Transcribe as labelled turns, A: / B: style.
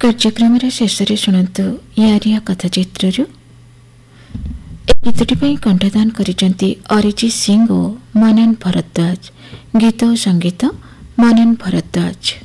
A: କାର୍ଯ୍ୟକ୍ରମ ଶେଷ ଶୁଣନ୍ତୁ ୟାରିଆ କଥାଚିତ୍ରରୁ। ଏ ଗୀତଟି ପାଇଁ କଣ୍ଠଦାନ କରିଛନ୍ତି ଅରିଜିତ ସିଂ ଓ ମନନ ଭରଦ୍ୱାଜ। ଗୀତ ଓ ସଙ୍ଗୀତ ମନନ ଭରଦ୍ୱାଜ।